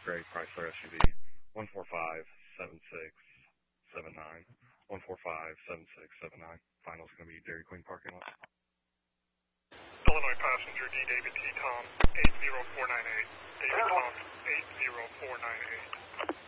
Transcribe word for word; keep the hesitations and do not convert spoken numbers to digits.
gray Chrysler S U V, one four five seven six seven nine. one four five seven six seven nine. Final's going to be Dairy Queen parking lot. Illinois passenger D. David T. Tom, eight zero four nine eight. David Tom, eight zero four nine eight.